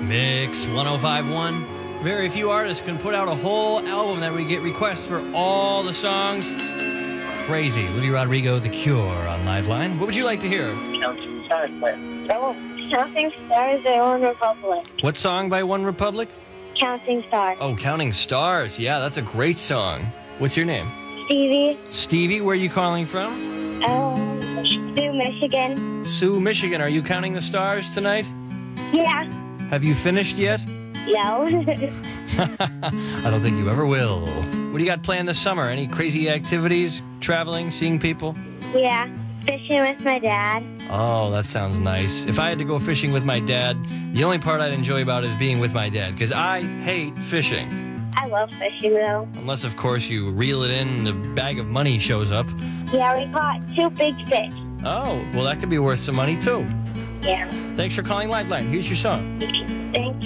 Mix 1051. Very few artists can put out a whole album that we get requests for all the songs. Crazy. Olivia Rodrigo, The Cure on Liveline. What would you like to hear? Counting Stars. Counting Stars by One Republic. What song by One Republic? Counting Stars. Oh, Counting Stars. Yeah, that's a great song. What's your name? Stevie. Stevie, where are you calling from? Sioux, Michigan. Sioux, Michigan. Are you counting the stars tonight? Yeah. Have you finished yet? No. I don't think you ever will. What do you got planned this summer? Any crazy activities? Traveling? Seeing people? Yeah. Fishing with my dad. Oh, that sounds nice. If I had to go fishing with my dad, the only part I'd enjoy about it is being with my dad, because I hate fishing. I love fishing, though. Unless, of course, you reel it in and a bag of money shows up. Yeah, we caught 2 big fish. Oh, well, that could be worth some money, too. Yeah. Thanks for calling Lifeline. Here's your song. Thank you.